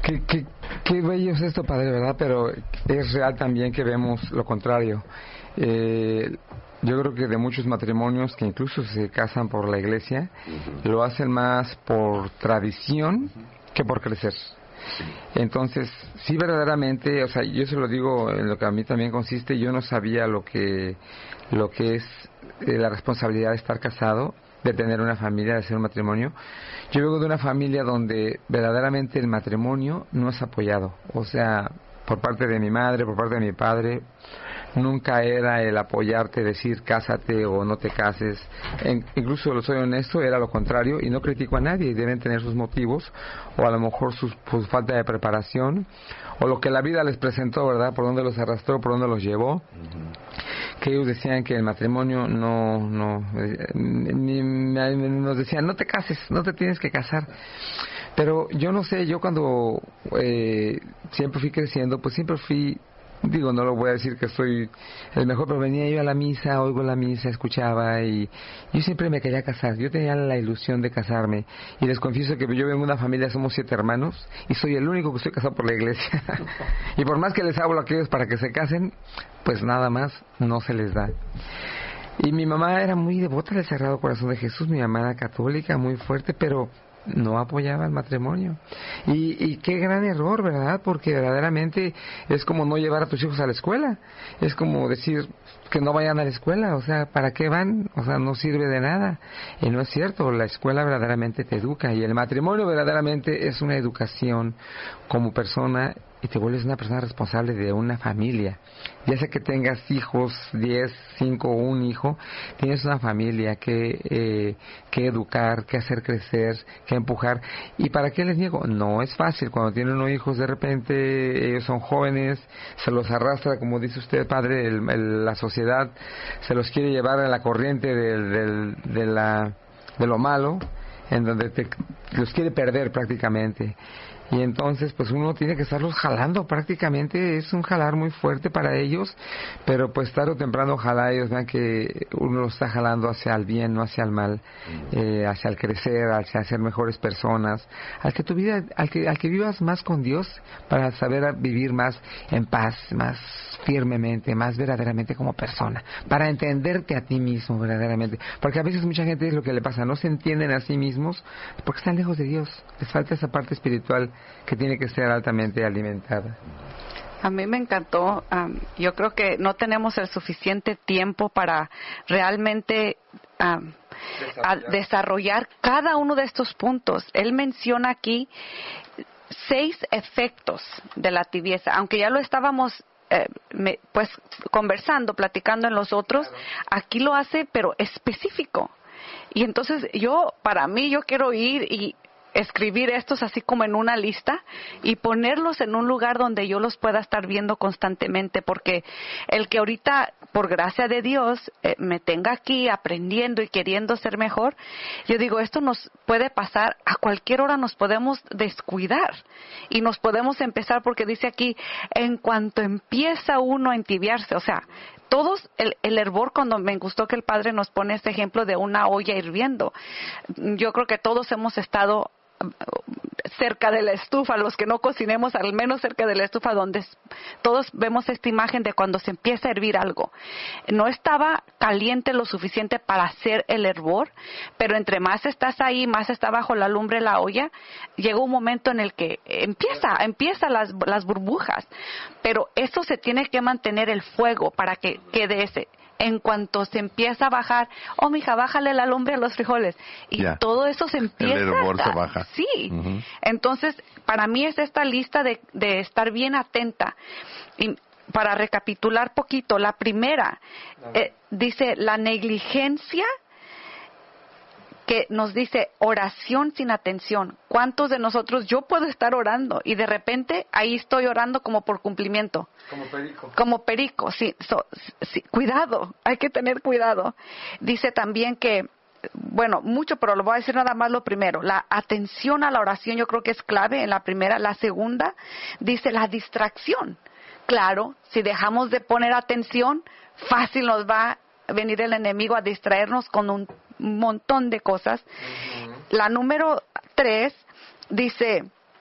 Qué bello es esto, padre, ¿verdad? Pero es real también que vemos lo contrario. Yo creo que de muchos matrimonios que incluso se casan por la iglesia, lo hacen más por tradición que por crecer. Entonces, sí, verdaderamente, o sea, yo se lo digo en lo que a mí también consiste. Yo no sabía lo que es la responsabilidad de estar casado, de tener una familia, de hacer un matrimonio. Yo vengo de una familia donde verdaderamente el matrimonio no es apoyado. O sea, por parte de mi madre, por parte de mi padre, nunca era el apoyarte, decir cásate o no te cases. Incluso, lo soy honesto, era lo contrario, y no critico a nadie. Deben tener sus motivos, o a lo mejor su falta de preparación, o lo que la vida les presentó, ¿verdad? Por dónde los arrastró, por dónde los llevó. Que ellos decían que el matrimonio nos decían, no te cases, no te tienes que casar. Pero yo no sé, yo cuando siempre fui creciendo, pues siempre fui, digo, no lo voy a decir que soy el mejor, pero venía yo a la misa, oigo la misa, escuchaba, y yo siempre me quería casar. Yo tenía la ilusión de casarme, y les confieso que yo vengo de una familia, somos 7 hermanos, y soy el único que estoy casado por la iglesia. Y por más que les hablo a aquellos para que se casen, pues nada más no se les da. Y mi mamá era muy devota del Sagrado Corazón de Jesús, mi mamá era católica, muy fuerte, pero no apoyaba el matrimonio. Y qué gran error, ¿verdad? Porque verdaderamente es como no llevar a tus hijos a la escuela. Es como decir que no vayan a la escuela. O sea, ¿para qué van? O sea, no sirve de nada. Y no es cierto. La escuela verdaderamente te educa. Y el matrimonio verdaderamente es una educación como persona, y te vuelves una persona responsable de una familia. Ya sea que tengas hijos, 10, 5 o un hijo, tienes una familia que educar, que hacer crecer, que empujar. ¿Y para qué les niego? No es fácil. Cuando tienen unos hijos, de repente ellos son jóvenes, se los arrastra, como dice usted, padre, la sociedad se los quiere llevar a la corriente de lo malo, en donde los quiere perder prácticamente. Y entonces pues uno tiene que estarlos jalando, prácticamente es un jalar muy fuerte para ellos, pero pues tarde o temprano ojalá ellos vean que uno los está jalando hacia el bien, no hacia el mal, hacia el crecer, hacia ser mejores personas, al que vivas más con Dios, para saber vivir más en paz, más firmemente, más verdaderamente como persona, para entenderte a ti mismo verdaderamente, porque a veces mucha gente es lo que le pasa, no se entienden a sí mismos porque están lejos de Dios, les falta esa parte espiritual que tiene que ser altamente alimentada. A mí me encantó. Yo creo que no tenemos el suficiente tiempo para realmente desarrollar cada uno de estos puntos. Él menciona aquí 6 efectos de la tibieza, aunque ya lo estábamos pues conversando, platicando en los otros. Aquí lo hace, pero específico. Y entonces yo quiero ir y escribir estos así como en una lista y ponerlos en un lugar donde yo los pueda estar viendo constantemente, porque el que ahorita, por gracia de Dios, me tenga aquí aprendiendo y queriendo ser mejor, yo digo, esto nos puede pasar, a cualquier hora nos podemos descuidar y nos podemos empezar, porque dice aquí, en cuanto empieza uno a entibiarse, o sea, todos, el hervor, cuando me gustó que el padre nos pone este ejemplo de una olla hirviendo, yo creo que todos hemos estado cerca de la estufa, los que no cocinemos, al menos cerca de la estufa, donde todos vemos esta imagen de cuando se empieza a hervir algo. No estaba caliente lo suficiente para hacer el hervor, pero entre más estás ahí, más está bajo la lumbre la olla, llega un momento en el que empieza las burbujas, pero eso se tiene que mantener el fuego para que quede ese. En cuanto se empieza a bajar, mija, bájale la lumbre a los frijoles. Y ya, todo eso se empieza. El hervor se baja. Sí. Uh-huh. Entonces, para mí es esta lista de estar bien atenta. Y para recapitular poquito, la primera, dice la negligencia, que nos dice oración sin atención. ¿Cuántos de nosotros, yo puedo estar orando y de repente ahí estoy orando como por cumplimiento? Como perico, sí. Sí, cuidado, hay que tener cuidado. Dice también que, bueno, mucho, pero lo voy a decir nada más lo primero. La atención a la oración yo creo que es clave en la primera. La segunda, dice la distracción. Claro, si dejamos de poner atención, fácil nos va a venir el enemigo a distraernos con un montón de cosas. Uh-huh. La número 3 dice